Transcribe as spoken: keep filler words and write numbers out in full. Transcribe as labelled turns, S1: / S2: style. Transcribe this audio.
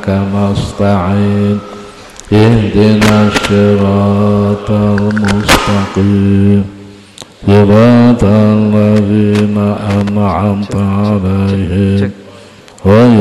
S1: نستعين اهدنا الصراط المستقيم صراط الذين أنعمت عليهم غير